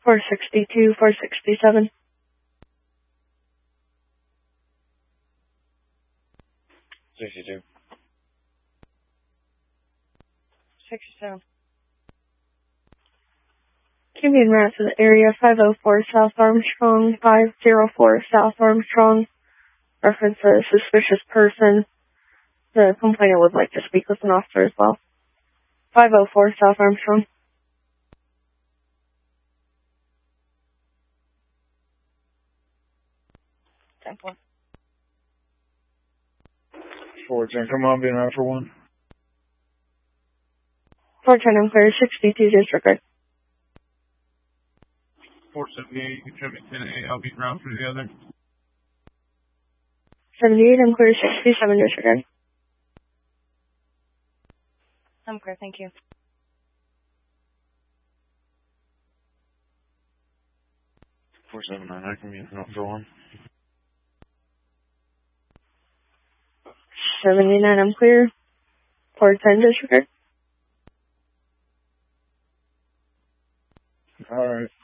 462, 467. 62. 67. Keeping route to the area 504 South Armstrong, 504 South Armstrong. Reference a suspicious person. The complainant would like to speak with an officer as well. 504 South Armstrong. 10-4. 410, come on, being out for 1. 410, I'm clear. 62, disregard. 478, you can try to 10-8, I'll be ground for the other. 78, I'm clear. 67, disregard. I'm clear, thank you. 479, I can be out for 1. 79, I'm clear. 410, disregard. Alright.